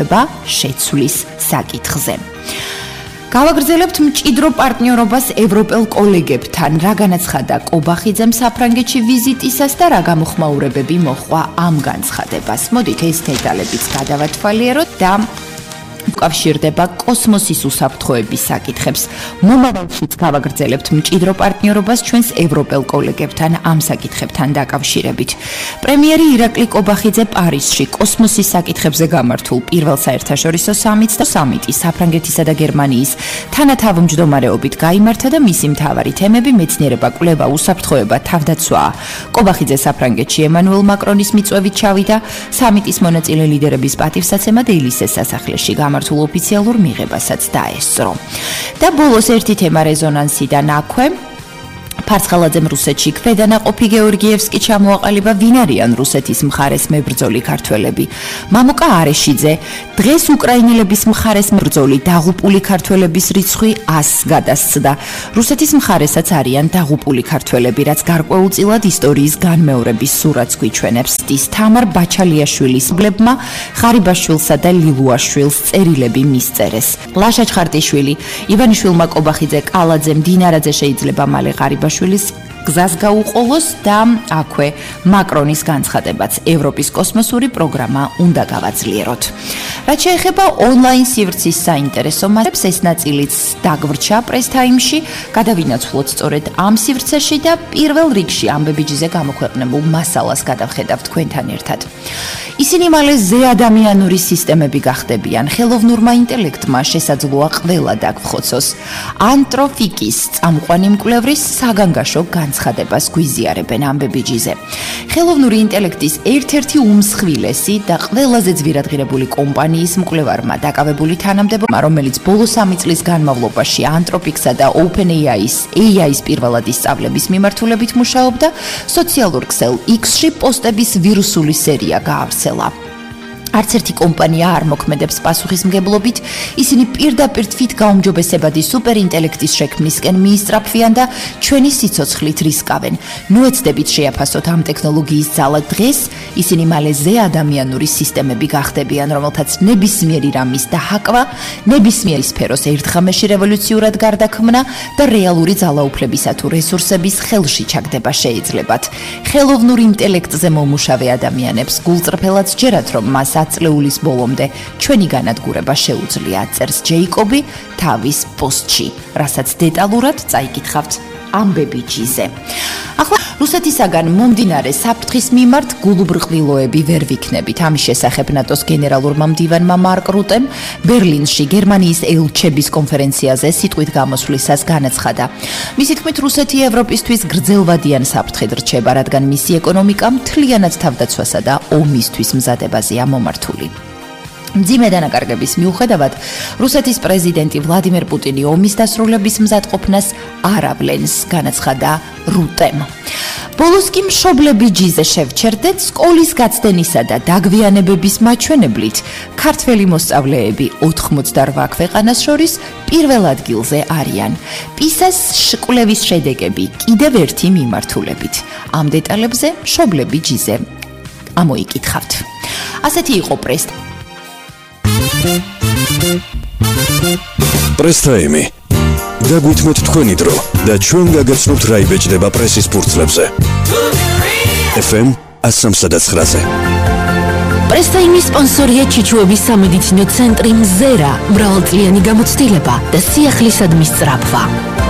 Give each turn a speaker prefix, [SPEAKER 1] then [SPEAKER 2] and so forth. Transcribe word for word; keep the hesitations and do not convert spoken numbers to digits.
[SPEAKER 1] უსაფრთხოება შეცვლის საკითხზე. გავაგრძელებთ მჭიდრო პარტნიორობას ევროპელ კოლეგებთან, რა განაცხადა კობახიძემ საფრანგეთში ვიზიტისას და რა გამოხმაურებები მოჰყვა ამ განცხადებას. მოდით ეს დეტალებიც გადავათვალიეროთ და უკავშირდება კოსმოსის უსაფრთხოების საკითხებს. მომავალშიც გავაგრძელებთ მჭიდრო პარტნიორობას ჩვენს ევროპელ კოლეგებთან ამ საკითხებთან დაკავშირებით. პრემიერი ირაკლი კობახიძე პარიზში კოსმოსის საკითხებზე გამართულ პირველ საერთაშორისო სამიტს და სამიტი საფრანგეთისა და გერმანიის თანათავმჯდომარეობით გაიმართა და მისი მთავარი თემები მეცნიერება, კვლევა, უსაფრთხოება, თავდაცვა. კობახიძე საფრანგეთში ემანუელ მაკრონის მიწვევით ჩავიდა სამიტის მონაწილე ლიდერების პატივსაცემად ელისეს სასახლეში გამართულ ოფიციალურ მიღებასაც დაესწრო. და ბოლოს ერთი თემა რეზონანსიდან აქვე ფარცხალაძემ რუსეთში ქვედანაყოფი გეორგიევსკი ჩამოაყალიბა. ვინ არიან რუსეთის მხარეს მებრძოლი ქართველები? მამუკა არეშიძე დღეს უკრაინელების მხარეს მებრძოლი დაღუპული ქართველების რიცხვი ასს გადასცდა. რუსეთის მხარესაც არიან დაღუპული ქართველები, რაც გარკვეულწილად ისტორიის განმეორების სურათს გვიჩვენებს. თამარ ბაჩალიაშვილის ბლებმა ღარიბაშვილსა და ლილუაშვილს წერილები მისწერეს. ლაშა ჩხარტიშვილი, ივანიშვილმა კობახიძე, კალაძემ, დინარაძე შეიძლება მალე ღარიბაშვილის გზას გაუყოლოს და აქვე მაკრონის განცხადებაც ევროპის კოსმოსური პროგრამა უნდა გავაძლიეროთ. რაც შეეხება ონლაინ სივრცის საინტერესო მასებს, ეს ნაწილიც დაგვრჩა პრესტაიმში, გადავინაცვლოთ სწორედ ამ სივრცეში და პირველ რიგში ამბებიჯიზე გამოქვეყნებულ მასალას გადავხედავთ თქვენთან ერთად. ისინი მალე ზეადამიანური სისტემები გახდებიან. ხელოვნურმა ინტელექტმა შესაძლოა ყველა დაგვხოცოს. ანტროფიკის წამყვანი მკვლევრის საგანგაშო განცხადებას გვიზიარებენ ამბებიჯიზე. ხელოვნური ინტელექტის ერთ-ერთი უმსხვილესი და ყველაზე ძვირადღირებული კომპანიის მკვლევარმა დაკავებული თანამდებობა, რომელიც ბოლო სამი წლის განმავლობაში ანტროფიქსა და OpenAI-ის ეი აის პირველად ისწავლების მიმართულებით მუშაობდა, სოციალურ ქსელ X-ში პოსტების ვირუსული სერია გაავრცელა. არც ერთი კომპანია არ მოქმედებს პასუხისმგებლობით, ისინი პირდაპირ თვით გაუმჯობესებადი სუპერინტელექტის შექმნისკენ მიისწრაფვიან და ჩვენი სიცოცხლით რისკავენ. ნუეცდებით შეაფასოთ ამ ტექნოლოგიის ძალა დღეს, ისინი მალე ზეადამიანური სისტემები გახდებიან, რომელთაც ნებისმიერი რამის დაჰაკვა, ნებისმიერი სფეროს ერთხმაში რევოლუციურად გარდაქმნა და რეალური ძალაუფლებისა თუ რესურსების ხელში ჩაგდება შეიძლებათ. ხელოვნურ ინტელექტზე მომუშავე ადამიანებს გულწრფელად სჯერათ, რომ მას ათწლეულის ბოლომდე ჩვენი განადგურება შეუძლია, წერს ჯეიკობი თავის პოსტში, რასაც დეტალურად წაიკითხავთ ამბებიჯიზე. ახლა რუსეთისაგან მომდინარე საფრთხის მიმართ გულუბრყვილოები ვერ ვიქნებით. ამის შესახებ ნატოს გენერალურმა მდივანმა მარკ რუტემ ბერლინში გერმანიის ელჩების კონფერენციაზე სიტყვით გამოსვლისას განაცხადა. მისი თქმით, რუსეთი ევროპისთვის გრძელვადიან საფრთხედ რჩება, რადგან მისი ეკონომიკა მთლიანად თავდაცვასა და ომისთვის მზადებაზეა მომართული. მძიმე დანაკარგების მიუხედავად, რუსეთის პრეზიდენტი ვლადიმერ პუტინი ომის დასრულების მზადყოფნას არ ავლენს, განაცხადა რუტემ. ბოლოს კი მშობლებიჯიზე შევჩერდეთ სკოლის გაცდენისა და დაგვიანებების მაჩვენებლით, ქართველი მოსწავლეები ოთხმოცდაორ ქვეყანას შორის პირველ ადგილზე არიან. პისას კვლევის შედეგები კიდევ ერთი მიმართულებით. ამ დეტალებზე მშობლებიჯიზე ამოიკითხავთ. ასეთი იყო პრესტ
[SPEAKER 2] პრესტაიმი. დაგვითმოთ თქვენი დრო და ჩვენ გაგაცნობთ რა იბეჭდება პრესის ფურცლებზე. ეფ ემ one oh seven point nine-ზე.
[SPEAKER 3] პრესტაიმის სპონსორია ჩიჩუების სამედიცინო ცენტრი მზერა, მრავალწლიანი გამოცდილება და სიახლისადმის სწრაფვა.